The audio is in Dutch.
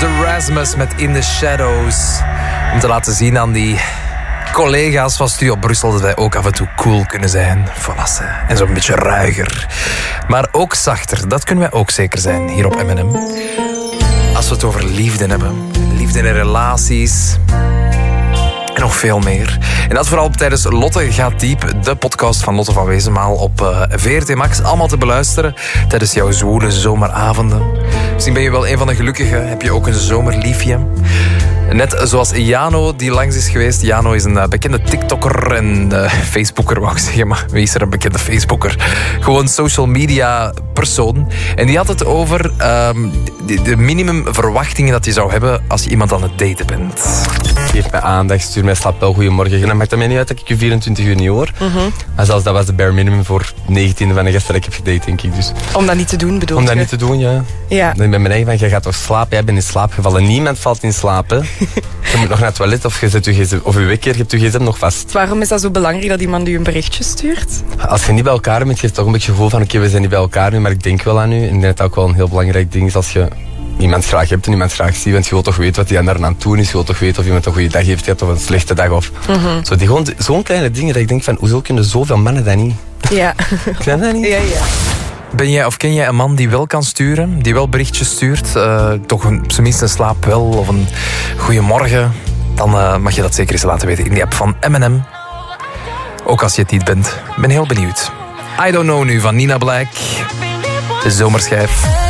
The Rasmus met In the Shadows. Om te laten zien aan die collega's van Studio Brussel dat wij ook af en toe cool kunnen zijn. Voilà, en zo'n beetje ruiger. Maar ook zachter, dat kunnen wij ook zeker zijn hier op M&M. Als we het over liefde hebben. Liefde in relaties. En nog veel meer. En dat vooral tijdens Lotte gaat diep, de podcast van Lotte van Wezenmaal op VRT Max. Allemaal te beluisteren tijdens jouw zwoele zomeravonden. Misschien ben je wel een van de gelukkigen. Heb je ook een zomerliefje? Net zoals Jano die langs is geweest. Jano is een bekende TikToker en Facebooker, wou ik zeggen. Maar wie is er een bekende Facebooker? Gewoon social media persoon. En die had het over de minimumverwachtingen dat je zou hebben als je iemand aan het daten bent. Geef mij aandacht, stuur mij slaap wel, goeiemorgen. En dan maakt dat mij niet uit dat ik je 24 uur niet hoor. Maar zelfs dat was de bare minimum voor 19e van de gasten dat ik heb gedate, denk ik. Dus. Om dat niet te doen, bedoel je? Om dat niet te doen, ja. Dan ben ik mijn eigen van, jij gaat toch slapen? Jij bent in slaap gevallen. Niemand valt in slaap, hè. Je moet nog naar het toilet of je zet je gsm, of je wekker, je hebt je gsm nog vast. Waarom is dat zo belangrijk dat iemand u een berichtje stuurt? Als je niet bij elkaar bent, je hebt toch een beetje het gevoel van oké, we zijn niet bij elkaar nu, maar ik denk wel aan u. En ik denk dat dat ook wel een heel belangrijk ding is als je iemand graag hebt en iemand graag ziet. Want je wilt toch weten wat hij daar aan het doen is. Je wilt toch weten of iemand een goede dag heeft gehad of een slechte dag. Of zo, zo'n kleine dingen dat ik denk van, hoezo kunnen zoveel mannen dat niet? Ja. Kan dat niet? Ja. Ben jij of ken jij een man die wel kan sturen? Die wel berichtjes stuurt? Toch tenminste een slaap wel of een goeiemorgen? Dan mag je dat zeker eens laten weten in die app van M&M. Ook als je het niet bent. Ik ben heel benieuwd. I Don't Know nu van Nina Black. De zomerschijf.